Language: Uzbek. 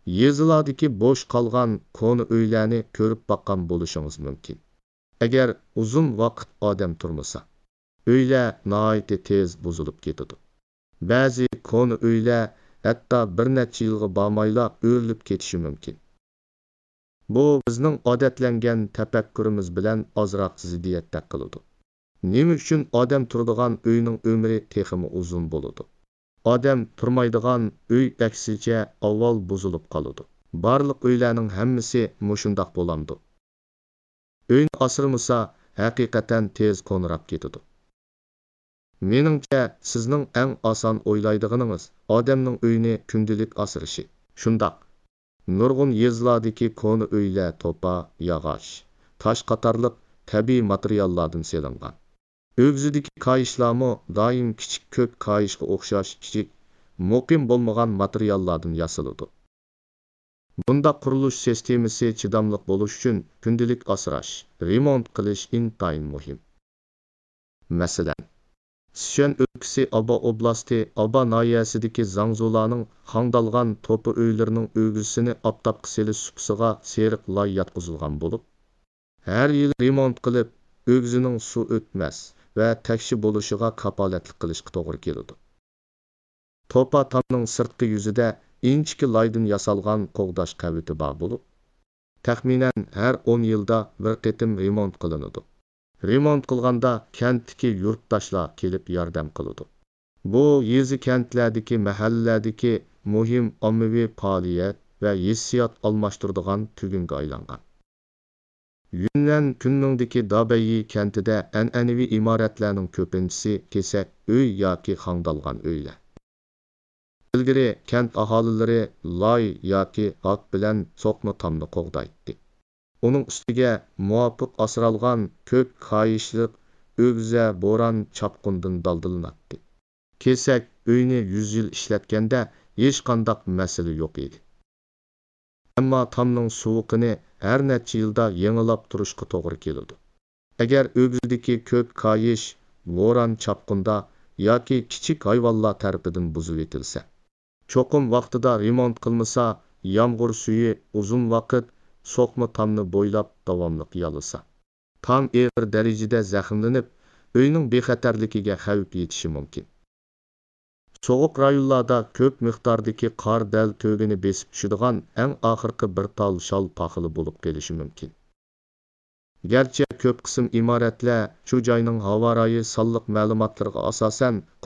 Yezilardagi bo'sh qolgan ko'ni uylarni ko'rib baqqan bo'lishingiz mumkin. Agar uzun vaqt odam turmasa, uylar nihoyatda tez buzilib ketadi. Ba'zi ko'ni uylar hatto bir necha yilga bormayla o'rilib ketishi mumkin. Bu bizning odatlangan tafakkurimiz bilan ozroq ziddiyatda qiladi. Nima uchun odam turadigan uyning umri texmi uzun bo'ladi? Odam turmaydigan uy aksincha avval buzilib qoladi. Barliq uylarning hammasi mushundoq bo'lamdi. Uyni asrmasa haqiqatan tez qo'nirab ketadi. Meningcha, sizning eng oson o'ylaydiganingiz odamning uyini kundalik asrishi. Shundoq. Nurg'un yezlardagi ko'ni uylar to'pa, yog'och, tosh qatorliq tabiiy materiallardan selingan. O'g'zidagi kayishlarmi doim kichik ko'k kayishga o'xshash kichik, muqim bo'lmagan materiallardan yasaladi. Bunda qurilish sistemasi chidamliq bo'lish uchun kundalik asrash, remont qilish intayin muhim. Masalan, Sichuan o'lkasi Aba oblasti Aba noyasidagi Zangzularning hangdalgan to'pi uylarining o'g'isini optobga selish supsiga seriq loy yotqizilgan bo'lib, har yil remont qilib, o'g'zining suv o'tmas va takshi bo'lishiga kapolatlik qilishga to'g'ri keladi. To'pa tomning sirtqi yuzida inchki loydan yasalgan qo'g'dash qaviti bor bo'lib, taxminan har 10 yilda bir qitim remont qilinadi. Remont qilganda kentdagi yurtdoshlar kelib yordam qiladi. Bu yezi kentlardagi mahallalardagi muhim ommaviy faoliyat va hissiyot almashtiradigan tugunga aylangan. Yunnan Kunmingdagi Dabayi kentida an'anaviy imoratlarning ko'pinchisi kesak uy yoki hangdalgan uylar. Ilgari kent aholilari loy yoki g'ot bilan so'qma tomni qo'g'daydi. Uning ustiga muvofiq asralgan ko'k kayishliq o'g'za bo'ron chapqundan daldilanadi. Kesak uyni 100 yil ishlatganda hech qanday masala yo'q edi. Ammo tomning suviqini har necha yilda yangilab turishga to'g'ri keladi. Agar o'g'zidagi ko'k kayish bo'ron chapqunda yoki kichik hayvonlar tarafidan buzib etilsa, cho'qim vaqtida remont qilmasa, yomg'ir suvi uzun vaqt so'qma tomni bo'ylab davomli yalasa, tom og'ir darajada zaxmlanib, uyning bexatarligiga xavf yetishi mumkin. Soğuq rayonlarda ko'p miqdordagi qor dal to'gini besib tushadigan eng oxirgi bir tal shol paxili bo'lib qolishi mumkin. Garchi ko'p qism imoratlar shu joyning havo rayi sonliq ma'lumotlarga asosan